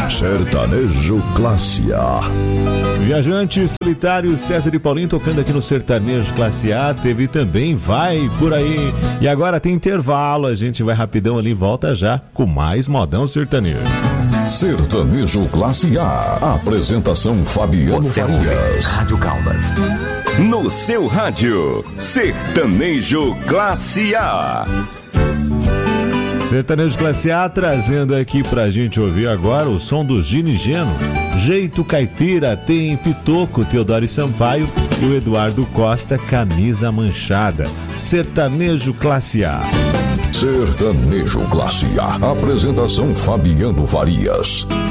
Sertanejo Classe A. Viajante Solitário, César e Paulinho tocando aqui no Sertanejo Classe A. Teve também Vai Por Aí. E agora tem intervalo, a gente vai rapidão ali, volta já com mais modão sertanejo. Sertanejo Classe A. Apresentação Fabiano Farias. Rádio Caldas. No seu rádio, Sertanejo Classe A. Sertanejo Classe A trazendo aqui pra gente ouvir agora o som do Gini Geno. Jeito Caipira tem Pitoco, Teodoro Sampaio e o Eduardo Costa, Camisa Manchada. Sertanejo Classe A. Sertanejo Classe A. Apresentação Fabiano Farias.